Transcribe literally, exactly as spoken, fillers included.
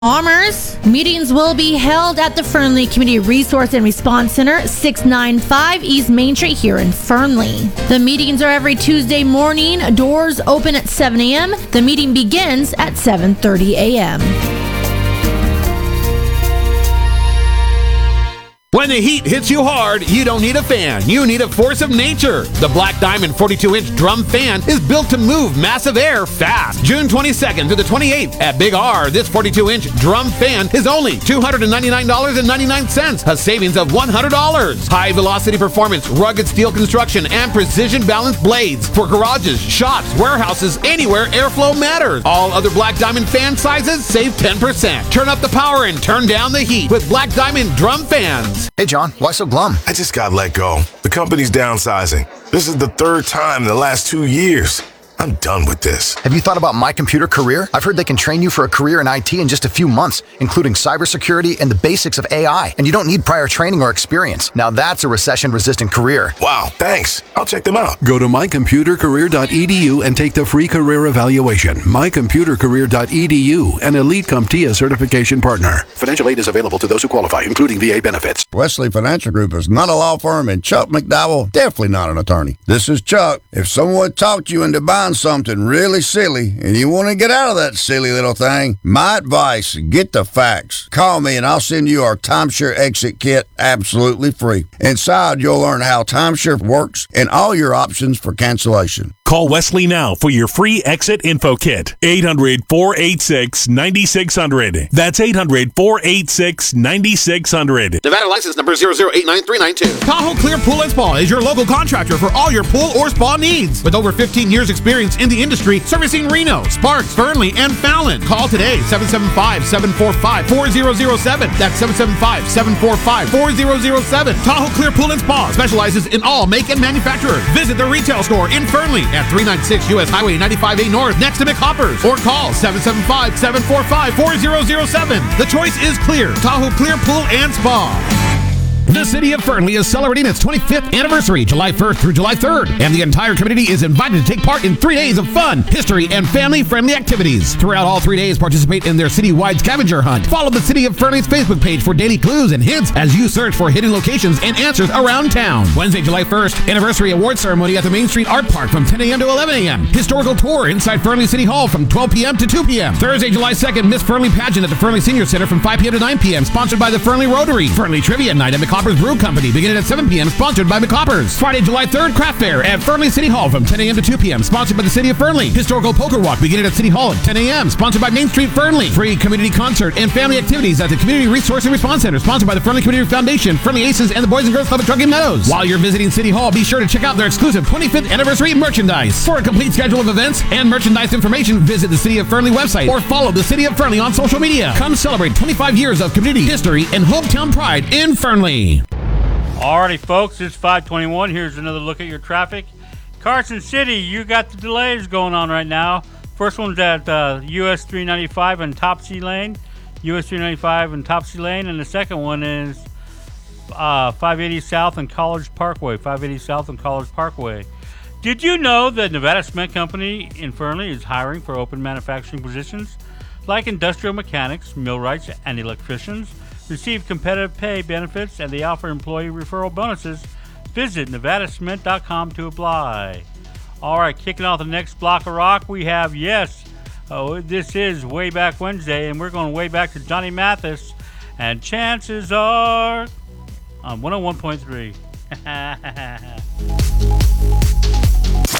Commerce. Meetings will be held at the Fernley Community Resource and Response Center, six ninety-five East Main Street here in Fernley. The meetings are every Tuesday morning. Doors open at seven a.m. The meeting begins at seven thirty a.m. When the heat hits you hard, you don't need a fan. You need a force of nature. The Black Diamond forty-two inch drum fan is built to move massive air fast. June twenty-second to the twenty-eighth at Big R, this forty-two inch drum fan is only two hundred ninety-nine dollars and ninety-nine cents, a savings of one hundred dollars. High velocity performance, rugged steel construction, and precision balanced blades for garages, shops, warehouses, anywhere airflow matters. All other Black Diamond fan sizes save ten percent. Turn up the power and turn down the heat with Black Diamond drum fans. Hey, John, why so glum? I just got let go. The company's downsizing. This is the third time in the last two years. I'm done with this. Have you thought about My Computer Career? I've heard they can train you for a career in I T in just a few months, including cybersecurity and the basics of A I. And you don't need prior training or experience. Now that's a recession-resistant career. Wow, thanks. I'll check them out. Go to my computer career dot e d u and take the free career evaluation. my computer career dot e d u, an Elite CompTIA certification partner. Financial aid is available to those who qualify, including V A benefits. Wesley Financial Group is not a law firm, and Chuck McDowell definitely not an attorney. This is Chuck. If someone talked you into buying something really silly and you want to get out of that silly little thing, my advice, get the facts. Call me and I'll send you our timeshare exit kit absolutely free. Inside, you'll learn how timeshare works and all your options for cancellation. Call Wesley now for your free exit info kit. eight hundred, four eight six, nine six zero zero. That's eight hundred, four eight six, nine six zero zero. Nevada license number zero zero eight nine three nine two. Tahoe Clear Pool and Spa is your local contractor for all your pool or spa needs. With over fifteen years experience in the industry, servicing Reno, Sparks, Fernley, and Fallon. Call today, seven seven five, seven four five, four zero zero seven. That's seven seven five, seven four five, four zero zero seven. Tahoe Clear Pool and Spa specializes in all make and manufacturers. Visit the retail store in Fernley at three ninety-six U S Highway ninety-five A North next to McHoppers, or call seven seven five, seven four five, four zero zero seven. The choice is clear. Tahoe Clear Pool and Spa. The city of Fernley is celebrating its twenty-fifth anniversary, July first through July third, and the entire community is invited to take part in three days of fun, history, and family-friendly activities. Throughout all three days, participate in their citywide scavenger hunt. Follow the City of Fernley's Facebook page for daily clues and hints as you search for hidden locations and answers around town. Wednesday, July first, anniversary award ceremony at the Main Street Art Park from ten a.m. to eleven a.m. Historical tour inside Fernley City Hall from twelve p.m. to two p.m. Thursday, July second, Miss Fernley pageant at the Fernley Senior Center from five p.m. to nine p.m. sponsored by the Fernley Rotary. Fernley Trivia Night at McHoppers Brew Company beginning at seven p.m. sponsored by McHoppers. Friday, July third, Craft Fair at Fernley City Hall from ten a.m. to two p.m. sponsored by the City of Fernley. Historical Poker Walk beginning at City Hall at ten a.m. sponsored by Main Street Fernley. Free community concert and family activities at the Community Resource and Response Center sponsored by the Fernley Community Foundation, Fernley Aces, and the Boys and Girls Club of Truckee Meadows. While you're visiting City Hall, be sure to check out their exclusive twenty-fifth anniversary merchandise. For a complete schedule of events and merchandise information, visit the City of Fernley website or follow the City of Fernley on social media. Come celebrate twenty-five years of community history and hometown pride in Fernley. Alrighty, folks, it's five twenty-one. Here's another look at your traffic. Carson City, you got the delays going on right now. First one's at uh, U S three ninety-five and Topsy Lane. U S three ninety-five and Topsy Lane. And the second one is uh, five eighty South and College Parkway. five eighty South and College Parkway. Did you know that Nevada Cement Company in Fernley is hiring for open manufacturing positions like industrial mechanics, millwrights, and electricians? Receive competitive pay benefits, and they offer employee referral bonuses. Visit nevada cement dot com to apply. All right, kicking off the next block of rock, we have, yes, oh, this is Way Back Wednesday, and we're going way back to Johnny Mathis, and Chances Are on one oh one point three.